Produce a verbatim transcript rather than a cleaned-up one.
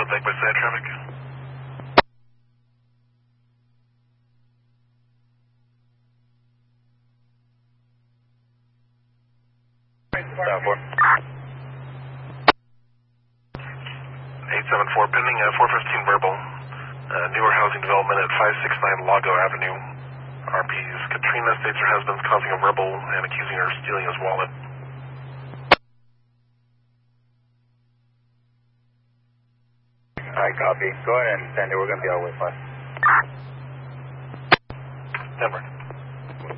contact by side traffic. Down four. eight seven four, pending uh, four fifteen verbal. Uh, newer housing development at five six nine Lago Avenue. R Ps Katrina states her husband's causing a verbal and accusing her of stealing his wallet. Alright, copy. Go ahead and send it. We're going to be out with us. Denver.